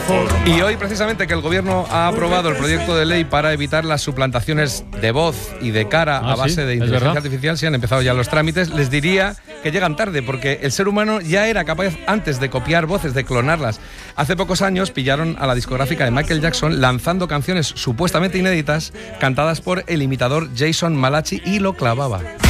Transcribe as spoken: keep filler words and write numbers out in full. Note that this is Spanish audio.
Y hoy, precisamente, que el gobierno ha aprobado el proyecto de ley para evitar las suplantaciones de voz y de cara Ah, a base sí, de es inteligencia verdad. artificial, si han empezado ya los trámites, les diría que llegan tarde, porque el ser humano ya era capaz antes de copiar voces, de clonarlas. Hace pocos años pillaron a la discográfica de Michael Jackson lanzando canciones supuestamente inéditas, cantadas por el imitador Jason Malachi, y lo clavaba.